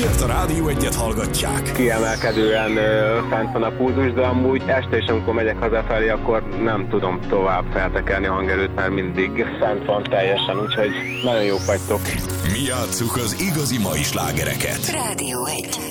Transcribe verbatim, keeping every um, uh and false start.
miért a Rádió Egyet hallgatják. Kiemelkedően ö, fent van a pulzus, de amúgy este is, amikor megyek hazafelé, akkor nem tudom tovább feltekerni a hangerőt, mert mindig fent van teljesen, úgyhogy nagyon jók vagytok. Mi játsszuk az igazi mai slágereket. Rádió Egy.